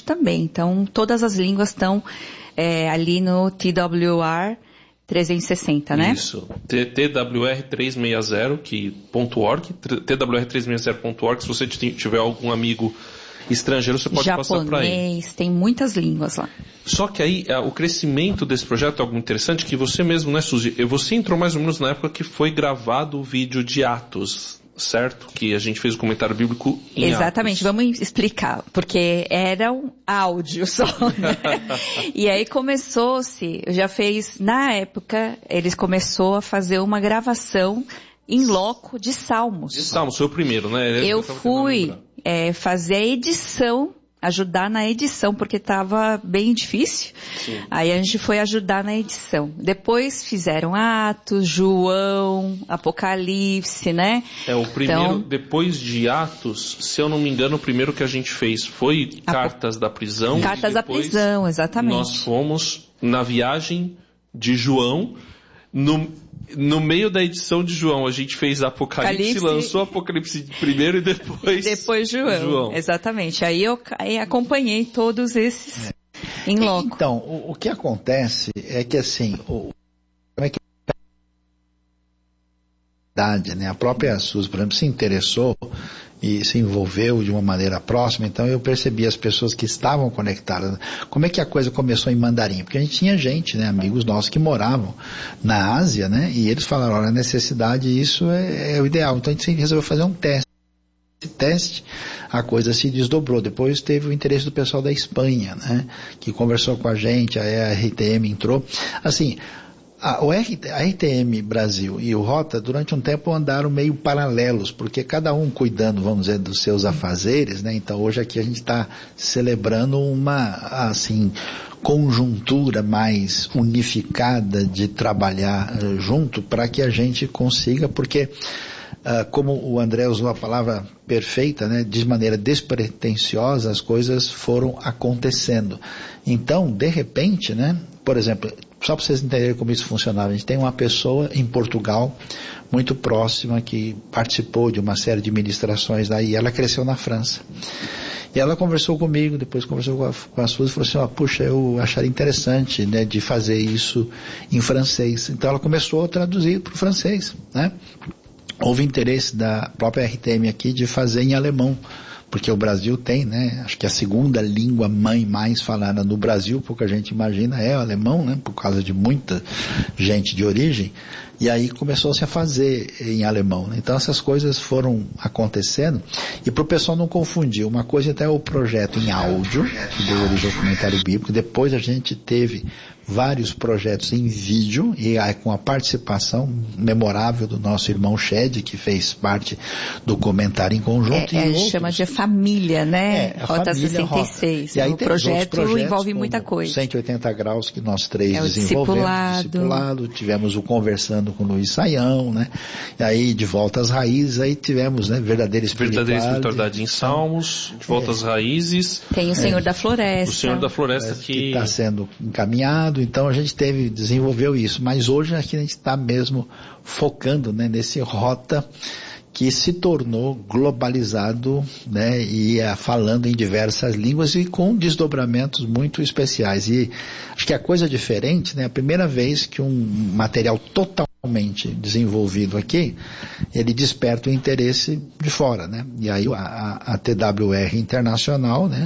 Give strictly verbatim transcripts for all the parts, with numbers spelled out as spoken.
áudio também. Então, todas as línguas estão é, ali no T W R trezentos e sessenta, né? Isso. T W R trezentos e sessenta, que, ponto org, T W R trezentos e sessenta ponto org. Se você tiver algum amigo estrangeiro, você pode Japonês, passar para ele. Tem muitas línguas lá. Só que aí, o crescimento desse projeto é algo interessante, que você mesmo, né, Suzy? Você entrou mais ou menos na época que foi gravado o vídeo de Atos, certo? Que a gente fez o comentário bíblico em Exatamente, Atos. Vamos explicar, porque era um áudio só, né? E aí começou-se, já fez, na época, eles começou a fazer uma gravação em loco de Salmos. De Salmos, foi o primeiro, né? Eu, eu fui é, fazer a edição, ajudar na edição, porque estava bem difícil. Sim. Aí a gente foi ajudar na edição. Depois fizeram Atos, João, Apocalipse, né? É, o primeiro, então, depois de Atos, se eu não me engano, o primeiro que a gente fez foi Cartas da Prisão. Cartas da Prisão, exatamente. Nós fomos na viagem de João, no... No meio da edição de João, a gente fez Apocalipse, Calipse, lançou Apocalipse primeiro e depois... depois João, João. Exatamente. Aí eu aí acompanhei todos esses é. em loco. Então, o, o que acontece é que assim, o, como é que né? A própria Suzy, por exemplo, se interessou e se envolveu de uma maneira próxima, então eu percebi as pessoas que estavam conectadas. Como é que a coisa começou em mandarim? Porque a gente tinha gente, né, amigos nossos que moravam na Ásia, né, e eles falaram, olha, a necessidade, isso é, é o ideal. Então a gente resolveu fazer um teste. Esse teste, a coisa se desdobrou. Depois teve o interesse do pessoal da Espanha, né, que conversou com a gente, a R T M entrou. Assim, A, o R, a R T M Brasil e o Rota, durante um tempo, andaram meio paralelos, porque cada um cuidando, vamos dizer, dos seus afazeres, né? Então, hoje aqui a gente está celebrando uma, assim, conjuntura mais unificada de trabalhar uh, junto para que a gente consiga, porque, uh, como o André usou a palavra perfeita, né? De maneira despretensiosa, as coisas foram acontecendo. Então, de repente, né? Por exemplo, só para vocês entenderem como isso funcionava, a gente tem uma pessoa em Portugal, muito próxima, que participou de uma série de ministrações daí, ela cresceu na França. E ela conversou comigo, depois conversou com a, com a Suzy, e falou assim, ó, puxa, eu acharia interessante, né, de fazer isso em francês. Então ela começou a traduzir para o francês, né? Houve interesse da própria R T M aqui de fazer em alemão, porque o Brasil tem, né, acho que a segunda língua mãe mais falada no Brasil, pouca gente imagina, é o alemão, né, por causa de muita gente de origem, e aí começou-se a fazer em alemão, né? Então essas coisas foram acontecendo, e para o pessoal não confundir, uma coisa até é o projeto em áudio, que deu origem ao comentário bíblico, depois a gente teve vários projetos em vídeo, e aí com a participação memorável do nosso irmão Shed, que fez parte do comentário em conjunto. É, e é chama de família, né? É, Rota sessenta e seis. E aí o projeto envolve muita coisa. cento e oitenta graus que nós três é desenvolvemos. Discipulado. discipulado. Tivemos o Conversando com o Luiz Saião, né? E aí, de volta às raízes, aí tivemos, né? Verdadeira espiritualidade. Verdadeira espiritualidade em Salmos, de volta é. às raízes. Tem o Senhor é. da Floresta. O Senhor da Floresta que está sendo encaminhado. Então a gente teve, desenvolveu isso, mas hoje aqui a gente está mesmo focando, né, nesse Rota que se tornou globalizado, né, e é, falando em diversas línguas e com desdobramentos muito especiais. E acho que a coisa diferente, né, a primeira vez que um material totalmente desenvolvido aqui, ele desperta o interesse de fora, né, e aí a, a T W R Internacional, né,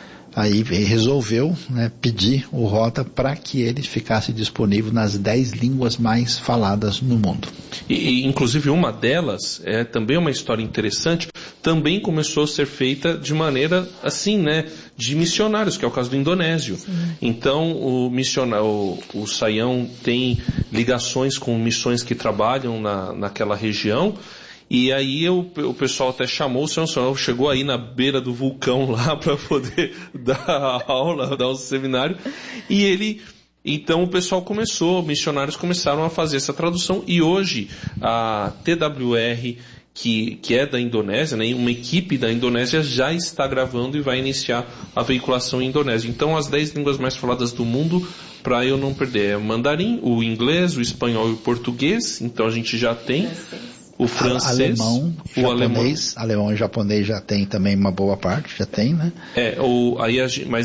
aí resolveu, né, pedir o Rota para que ele ficasse disponível nas dez línguas mais faladas no mundo. E, e inclusive uma delas, é também uma história interessante, também começou a ser feita de maneira assim, né, de missionários, que é o caso do indonésio. Sim. Então o missionário, o, o Saião tem ligações com missões que trabalham na, naquela região. E aí o, o pessoal até chamou o senhor, o senhor chegou aí na beira do vulcão lá para poder dar a aula, dar o seminário, e ele, então o pessoal começou, missionários começaram a fazer essa tradução, e hoje a T W R, que, que é da Indonésia, né, uma equipe da Indonésia já está gravando e vai iniciar a veiculação em Indonésia. Então as dez línguas mais faladas do mundo, para eu não perder, é o mandarim, o inglês, o espanhol e o português, então a gente já tem... O francês, alemão, o japonês, alemão. alemão e japonês já tem também uma boa parte, já tem, né? É, o, aí a, mas